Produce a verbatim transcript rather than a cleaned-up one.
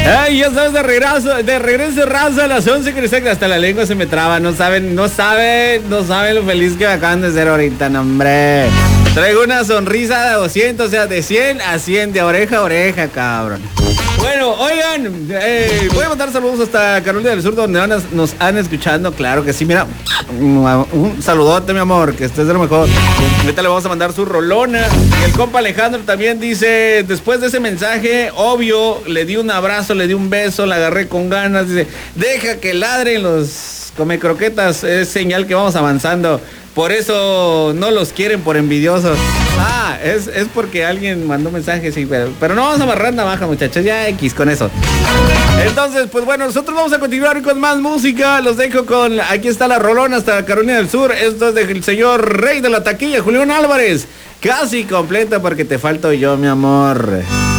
Ay, ya sabes, de regreso, de regreso raza a las once, que hasta la lengua se me traba. No saben, no saben, no saben lo feliz que me acaban de ser ahorita, no, hombre. Traigo una sonrisa de doscientos, o sea, de cien a cien, de oreja a oreja, cabrón. Bueno, oigan, eh, voy a mandar saludos hasta Carolina del Sur, donde van a, nos han escuchando, claro que sí, mira, un saludote, mi amor, que estés de lo mejor. Ahorita le vamos a mandar su rolona. Y el compa Alejandro también dice, después de ese mensaje, obvio, le di un abrazo, le di un beso, la agarré con ganas, dice, deja que ladren los come croquetas, es señal que vamos avanzando. Por eso no los quieren por envidiosos. Ah, es, es porque alguien mandó mensaje, sí, pero, pero no vamos a amarrar navaja, muchachos, ya X con eso. Entonces, pues bueno, nosotros vamos a continuar con más música. Los dejo con, aquí está la rolona hasta Carolina del Sur. Esto es del señor Rey de la Taquilla, Julián Álvarez. Casi completa porque te falto yo, mi amor.